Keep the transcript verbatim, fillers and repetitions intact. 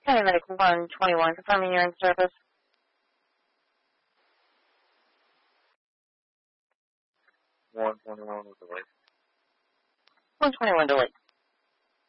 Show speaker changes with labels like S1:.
S1: County Medical one twenty-one, confirming you're in service.
S2: one twenty-one with the late.
S1: one twenty-one delayed.